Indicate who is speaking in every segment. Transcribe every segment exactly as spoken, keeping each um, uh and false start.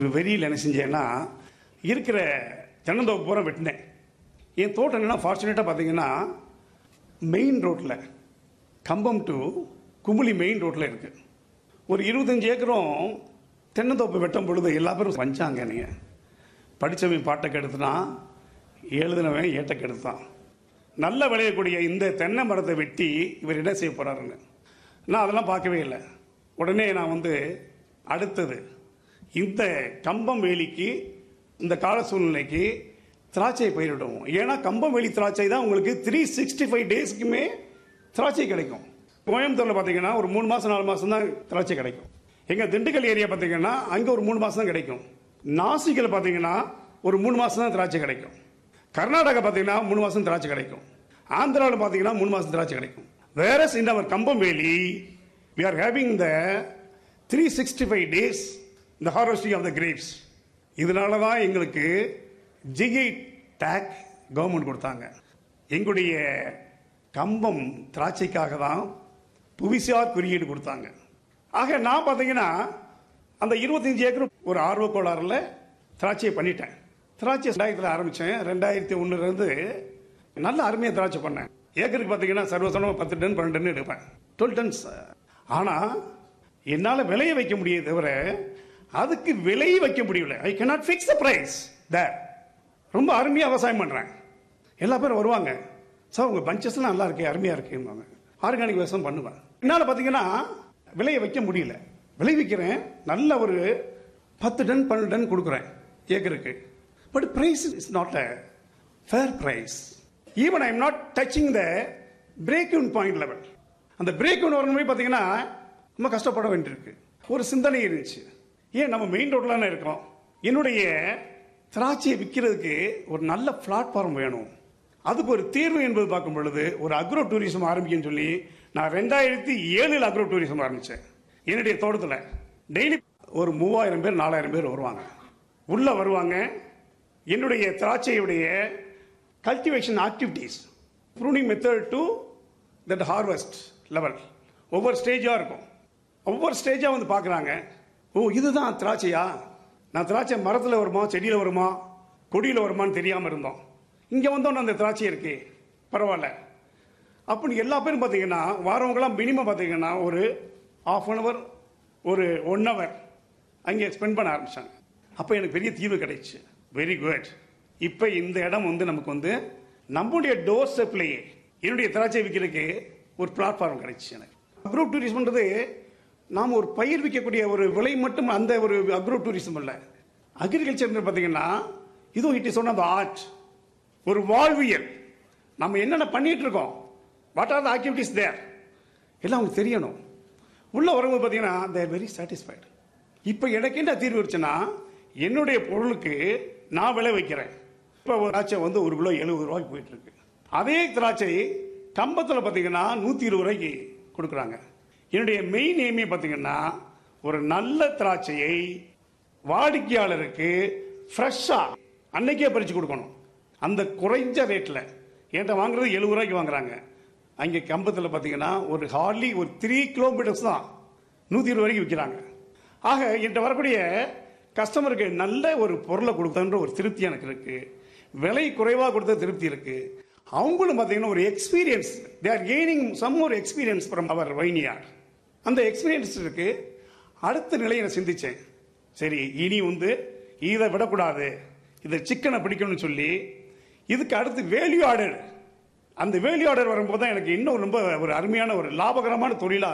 Speaker 1: வெறியில் என்ன செஞ்சேன்னா இருக்கிற தென்னந்தோப்பு பூரா வெட்டினேன். என் தோட்டம் என்னன்னா ஃபார்ச்சுனேட்டாக பார்த்தீங்கன்னா மெயின் ரோட்டில் கம்பம் டு குமுளி மெயின் ரோட்டில் இருக்குது. ஒரு இருபத்தஞ்சி ஏக்கரும் தென்னந்தோப்பு வெட்டும் பொழுது எல்லா பேரும் வஞ்சாங்க. நீங்கள் படித்தவன் பாட்டை கெடுத்துனான், எழுதினவன் ஏட்டை கெடுத்தான். நல்ல விளையக்கூடிய இந்த தென்னை மரத்தை வெட்டி இவர் என்ன செய்ய போகிறாருன்னு நான் அதெல்லாம் பார்க்கவே இல்லை. உடனே நான் வந்து அடுத்தது இந்த கம்பம் வேலிக்கு இந்த கால சூழ்நிலைக்கு திராட்சையை பயிரிடுவோம். ஏன்னா கம்பம் வேலி திராட்சை தான் உங்களுக்கு த்ரீ சிக்ஸ்டி ஃபைவ் டேஸ்க்குமே திராட்சை கிடைக்கும். கோயம்புத்தூரில் பார்த்தீங்கன்னா ஒரு மூணு மாதம் நாலு மாதம் தான் திராட்சை கிடைக்கும். எங்கள் திண்டுக்கல் ஏரியா பார்த்தீங்கன்னா அங்கே ஒரு மூணு மாதம் தான் கிடைக்கும். நாசிக்கில் பார்த்தீங்கன்னா ஒரு மூணு மாதம் தான் திராட்சை கிடைக்கும். கர்நாடகா பார்த்தீங்கன்னா மூணு மாதம் திராட்சை கிடைக்கும். ஆந்திராவில் பார்த்தீங்கன்னா மூணு மாதம் திராட்சை கிடைக்கும். வேற இந்த அவர் கம்பம் வேலி we are having the three sixty five days the harvesting of the grapes. இதனால தான் எங்களுக்கு ஜிஐ டேக் கவர்மெண்ட் கொடுத்தாங்க. எங்களுடைய கம்பம் திராட்சைக்காக தான் புவிசார் குறியீடு கொடுத்தாங்க. ஆக நான் பார்த்தீங்கன்னா அந்த இருபத்தஞ்சி ஏக்கர் ஒரு ஆர்வ கோளாறுல திராட்சையை பண்ணிட்டேன். திராட்சை ரெண்டாயிரத்தில் ஆரம்பித்தேன். ரெண்டாயிரத்தி ஒன்றுலேருந்து நல்ல அருமையாக திராட்சை பண்ணேன். ஏக்கருக்கு பார்த்தீங்கன்னா சர்வசாதாரணமாக பத்து டன் பன்னெண்டு டன் எடுப்பேன், டுவெல் டன்ஸ். ஆனால் என்னால் விலையை வைக்க முடியாது தவிர அதுக்கு விலையை வைக்க முடியல. I cannot fix the price தேர். ரொம்ப அருமையாக விவசாயம் பண்ணுறேன். எல்லா பேரும் வருவாங்க, சார் உங்கள் பஞ்சஸ்லாம் நல்லா இருக்கு, அருமையாக இருக்குவாங்க. ஆர்கானிக் விவசாயம் பண்ணுவேன். என்னால் பார்த்தீங்கன்னா விலையை வைக்க முடியல. விளைவிக்கிறேன், நல்ல ஒரு பத்து டன் பன்னெண்டு டன் கொடுக்குறேன் ஏக்கருக்கு. But price is not a fair price. Even I am not touching the break in point level. அந்த பிரேக் இன் வரணும் பார்த்தீங்கன்னா ரொம்ப கஷ்டப்பட வேண்டியிருக்கு. ஒரு சிந்தனை இருந்துச்சு, ஏன் நம்ம மெயின் ரோட்ல இருக்கோம், என்னுடைய திராட்சையை விற்கிறதுக்கு ஒரு நல்ல பிளாட்ஃபார்ம் வேணும். அதுக்கு ஒரு தீர்வு என்பது பார்க்கும் பொழுது ஒரு அக்ரோ டூரிசம் ஆரம்பிக்குன்னு சொல்லி நான் ரெண்டாயிரத்தி ஏழில் அக்ரோ டூரிசம் ஆரம்பித்தேன். என்னுடைய தோட்டத்தில் டெய்லி ஒரு மூவாயிரம் பேர் நாலாயிரம் பேர் வருவாங்க. உள்ள வருவாங்க. என்னுடைய திராட்சையுடைய cultivation activities, pruning method to that harvest level ஒவ்வொரு ஸ்டேஜாக இருக்கும். ஒவ்வொரு ஸ்டேஜாக வந்து பார்க்குறாங்க, ஓ இதுதான் திராட்சையா, நான் திராட்சை மரத்தில் வருமா செடியில் வருமா கொடியில் வருமானு தெரியாமல் இருந்தோம். இங்கே வந்தோன்னு அந்த திராட்சை இருக்கு, பரவாயில்ல அப்படின்னு எல்லா பேரும் பார்த்தீங்கன்னா வாரவங்களாம் மினிமம் பார்த்தீங்கன்னா ஒரு ஆஃப் அன் அவர் ஒரு ஒன் ஹவர் அங்கே ஸ்பெண்ட் பண்ண ஆரம்பித்தாங்க. அப்போ எனக்கு பெரிய தீர்வு கிடைச்சு. Very good. இப்போ இந்த இடம் வந்து நமக்கு வந்து நம்முடைய டோர் ஸ்டெப்லேயே என்னுடைய திராட்சை விற்கிறதுக்கு ஒரு பிளாட்ஃபார்ம் கிடைச்சி எனக்கு. அக்ரோ டூரிசம்ன்றது நாம் ஒரு பயிர் விற்கக்கூடிய ஒரு விலை மட்டும் அந்த ஒரு அக்ரோ டூரிசம் இல்லை. அக்ரிகல்ச்சர் பார்த்தீங்கன்னா இதுவும் it is one of the art, ஒரு வாழ்வியல். நம்ம என்னென்ன பண்ணிட்டு இருக்கோம், வாட் ஆர் த ஆக்டிவிட்டிஸ் தேர் எல்லாம் அவங்களுக்கு தெரியணும். உள்ள வரும்போது பார்த்தீங்கன்னா தேர் வெரி சாட்டிஸ்ஃபைடு. இப்போ எனக்கு என்ன தீர்வு இருந்துச்சுன்னா என்னுடைய பொருளுக்கு நான் விலை வைக்கிறேன். இப்போ ஒரு திராட்சை வந்து ஒரு கிலோ எழுபது ரூபாய்க்கு போயிட்டு இருக்கு. அதே திராட்சை கம்பத்தில் பார்த்தீங்கன்னா நூற்றி இருபது ரூபாய்க்கு கொடுக்குறாங்க. என்னுடைய மெயின் எய்மே பார்த்தீங்கன்னா ஒரு நல்ல திராட்சையை வாடிக்கையாளருக்கு ஃப்ரெஷ்ஷாக அன்னைக்கே பறித்து கொடுக்கணும். அந்த குறைஞ்ச ரேட்டில் என்கிட்ட வாங்குறது எழுபது ரூபாய்க்கு வாங்குறாங்க. அங்கே கம்பத்தில் பார்த்தீங்கன்னா ஒரு ஹார்ட்லி ஒரு த்ரீ கிலோமீட்டர்ஸ் தான் நூற்றி இருபது வரைக்கும் விற்கிறாங்க. ஆக என்கிட்ட வரக்கூடிய கஸ்டமருக்கு நல்ல ஒரு பொருளை கொடுத்தன்ற ஒரு திருப்தி எனக்கு இருக்கு. விலை குறைவாக கொடுத்த திருப்தி இருக்கு. அவங்களும் பார்த்தீங்கன்னா ஒரு experience, they are gaining some ஒரு எக்ஸ்பீரியன்ஸ் ஃப்ரம் அவர் வைனியார். அந்த எக்ஸ்பீரியன்ஸ் இருக்கு. அடுத்த நிலையை நான் சிந்திச்சேன், சரி இனி வந்து இதை விடக்கூடாது, இதை சிக்கனை பிடிக்கணும்னு சொல்லி இதுக்கு அடுத்து வேல்யூ ஆர்டர். அந்த வேல்யூ ஆர்டர் வரும்போது தான் எனக்கு இன்னும் ரொம்ப ஒரு அருமையான ஒரு லாபகரமான தொழிலா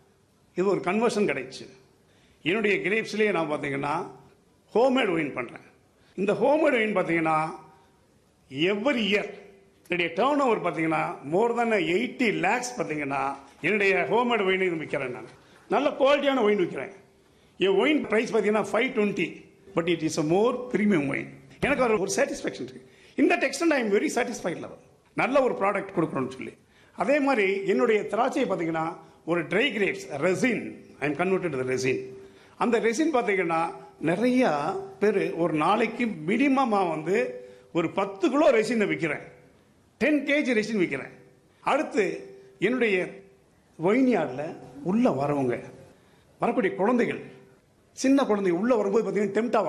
Speaker 1: இது ஒரு கன்வர்ஷன் கிடைச்சு. என்னுடைய கிரேப்ஸ்லேயே நான் பார்த்தீங்கன்னா ஹோம்மேட் ஒயின் பண்ணுறேன். இந்த ஹோம்மேட் ஒயின் பார்த்தீங்கன்னா எவ்ரி இயர் என்னுடைய டேர்ன் ஓவர் பார்த்தீங்கன்னா மோர் தென் எயிட்டி லேக்ஸ் பார்த்தீங்கன்னா என்னுடைய ஹோம்மேட் ஒயின் இது விற்கிறேன். நான் நல்ல குவாலிட்டியான ஒயின் விற்கிறேன். என் ஒயின் ப்ரைஸ் பார்த்தீங்கன்னா five twenty, but it is a more premium wine. எனக்கு ஒரு ஒரு சாட்டிஸ்ஃபேக்ஷன் இருக்கு. இந்த text I am very satisfied level, நல்ல ஒரு ப்ராடக்ட் கொடுக்கணும்னு சொல்லி. அதே மாதிரி என்னுடைய திராட்சையை பார்த்தீங்கன்னா ஒரு try grapes resin, I am converted to resin. அந்த ரெசின் பார்த்தீங்கன்னா நிறைய பேர் ஒரு நாளைக்கு மினிமமாக வந்து ஒரு பத்து கிலோ ரெசினை விற்கிறேன், டென் கேஜி ரெசின் விற்கிறேன். அடுத்து என்னுடைய ஒயின்யார்டில் உள்ள வரவங்க வரக்கூடிய குழந்தைகள், சின்ன குழந்தைங்க உள்ள வரும்போது பார்த்தீங்கன்னா டெம்டா